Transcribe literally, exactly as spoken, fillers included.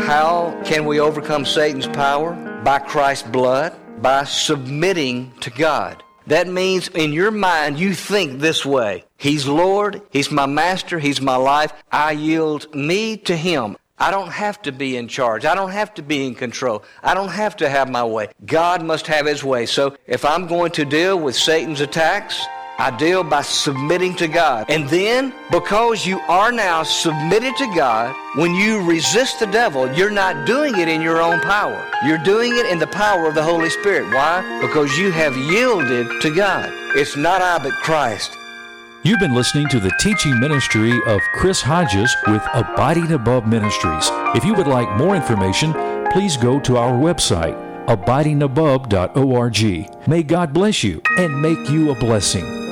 How can we overcome Satan's power? By Christ's blood, by submitting to God. That means in your mind you think this way. He's Lord, He's my master, He's my life. I yield me to Him. I don't have to be in charge. I don't have to be in control. I don't have to have my way. God must have His way. So if I'm going to deal with Satan's attacks, I deal by submitting to God. And then, because you are now submitted to God, when you resist the devil, you're not doing it in your own power. You're doing it in the power of the Holy Spirit. Why? Because you have yielded to God. It's not I, but Christ. You've been listening to the teaching ministry of Chris Hodges with Abiding Above Ministries. If you would like more information, please go to our website, abiding above dot org. May God bless you and make you a blessing.